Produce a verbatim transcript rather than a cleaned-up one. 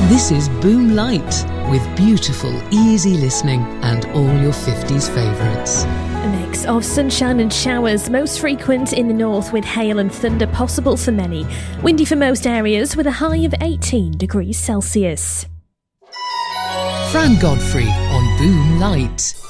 This is Boom Light, with beautiful, easy listening and all your fifties favourites. A mix of sunshine and showers, most frequent in the north with hail and thunder possible for many. Windy for most areas with a high of eighteen degrees Celsius. Fran Godfrey on Boom Light.